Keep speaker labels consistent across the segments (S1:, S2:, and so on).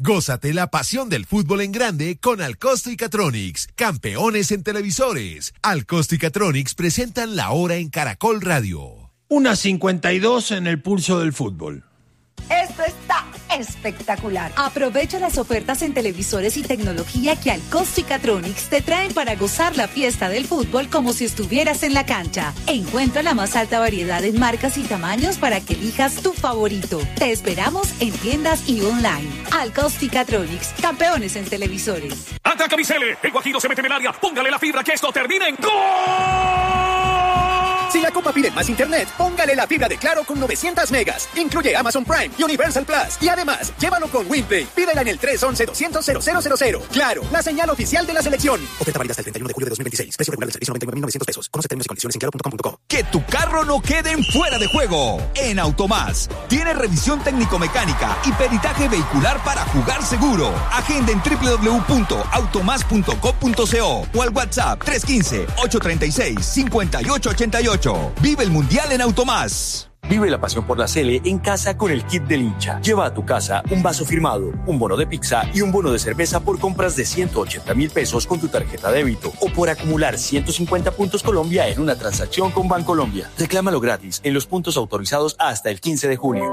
S1: Gózate la pasión del fútbol en grande con Alcosto y Catronics, campeones en televisores. Alcosto y Catronics presentan La Hora en Caracol Radio.
S2: 1:52 en el pulso del fútbol.
S3: Esto está espectacular.
S4: Aprovecha las ofertas en televisores y tecnología que Alcosto y Catronics te traen para gozar la fiesta del fútbol como si estuvieras en la cancha. Encuentra la más alta variedad en marcas y tamaños para que elijas tu favorito. Te esperamos en tiendas y online. Alcosto y Catronics, campeones en televisores.
S5: ¡Ataca Vicele! El Guajiro se mete en el área. Póngale la fibra que esto termine en ¡gol!
S6: Si la Copa pide más internet, póngale la fibra de Claro con 900 megas. Incluye Amazon Prime y Universal Plus. Y además, llévalo con WinPlay. Pídela en el 311-200-0000. Claro, la señal oficial de la selección. Oferta válida hasta el 31 de julio de 2026. Precio regular del servicio $99,900. Conoce términos y condiciones en claro.com.co.
S7: Que tu carro no quede en fuera de juego. En Automás tiene revisión técnico-mecánica y peritaje vehicular para jugar seguro. Agenda en www.automás.co.co o al WhatsApp 315-836-5888. Vive el Mundial en Automás.
S8: Vive la pasión por la Sele en casa con el kit del hincha. Lleva a tu casa un vaso firmado, un bono de pizza y un bono de cerveza por compras de 180,000 pesos con tu tarjeta débito o por acumular 150 puntos Colombia en una transacción con Bancolombia. Reclámalo gratis en los puntos autorizados hasta el 15 de junio.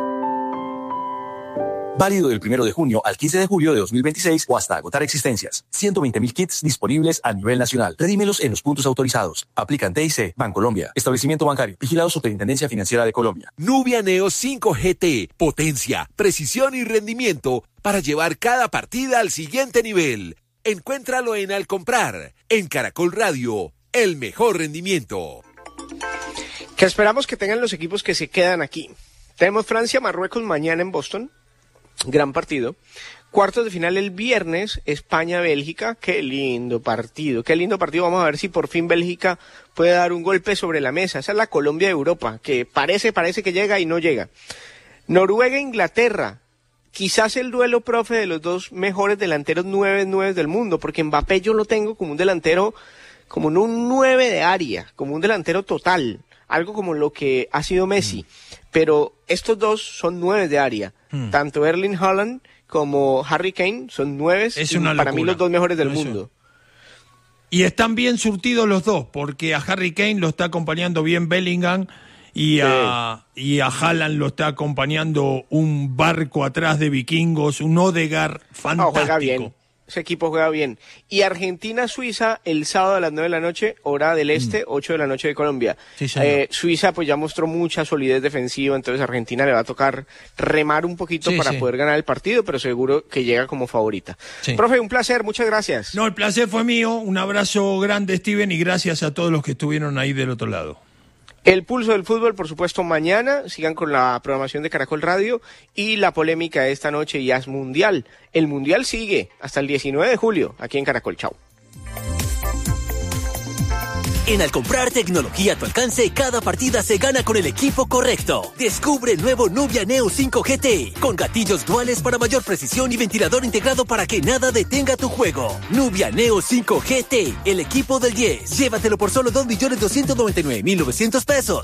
S8: Válido del 1 de junio al 15 de julio de 2026 o hasta agotar existencias. 120,000 kits disponibles a nivel nacional. Redímelos en los puntos autorizados. Aplican TIC, Bancolombia. Establecimiento bancario. Vigilado Superintendencia Financiera de Colombia.
S1: Nubia Neo 5 GT. Potencia, precisión y rendimiento para llevar cada partida al siguiente nivel. Encuéntralo en Al Comprar. En Caracol Radio, el mejor rendimiento.
S9: ¿Qué esperamos que tengan los equipos que se quedan aquí? Tenemos Francia-Marruecos mañana en Boston. Gran partido. Cuartos de final el viernes, España-Bélgica. Qué lindo partido, qué lindo partido. Vamos a ver si por fin Bélgica puede dar un golpe sobre la mesa. Esa es la Colombia de Europa, que parece que llega y no llega. Noruega-Inglaterra. Quizás el duelo, profe, de los dos mejores delanteros 9 del mundo, porque Mbappé yo lo tengo como un delantero, como no un 9 de área, como un delantero total, algo como lo que ha sido Messi. Pero estos dos son 9 de área. Tanto Erling Haaland como Harry Kane son 9 y para mí los dos mejores del mundo.
S2: Y están bien surtidos los dos, porque a Harry Kane lo está acompañando bien Bellingham y a Haaland lo está acompañando un barco atrás de vikingos, un Odegaard fantástico.
S9: Juega bien. Ese equipo juega bien. Y Argentina-Suiza el sábado a las 9 de la noche, hora del este, 8 de la noche de Colombia.
S2: Sí,
S9: Suiza pues ya mostró mucha solidez defensiva, entonces a Argentina le va a tocar remar un poquito para poder ganar el partido, pero seguro que llega como favorita. Sí. Profe, un placer, muchas gracias.
S2: No, el placer fue mío. Un abrazo grande, Steven, y gracias a todos los que estuvieron ahí del otro lado.
S9: El pulso del fútbol, por supuesto, mañana. Sigan con la programación de Caracol Radio y la polémica de esta noche ya es mundial. El mundial sigue hasta el 19 de julio aquí en Caracol. Chao.
S10: En Al Comprar tecnología a tu alcance, cada partida se gana con el equipo correcto. Descubre el nuevo Nubia Neo 5 GT, con gatillos duales para mayor precisión y ventilador integrado para que nada detenga tu juego. Nubia Neo 5 GT, el equipo del 10. Llévatelo por solo $2.299.900.